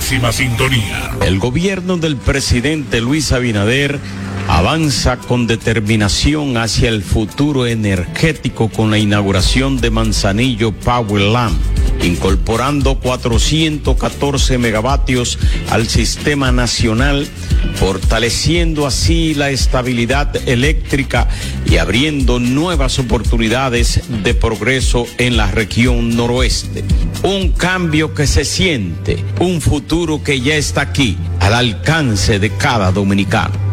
máxima sintonía. El gobierno del presidente Luis Abinader avanza con determinación hacia el futuro energético con la inauguración de Manzanillo Powerland, incorporando 414 megavatios al sistema nacional, fortaleciendo así la estabilidad eléctrica y abriendo nuevas oportunidades de progreso en la región noroeste. Un cambio que se siente, un futuro que ya está aquí, al alcance de cada dominicano.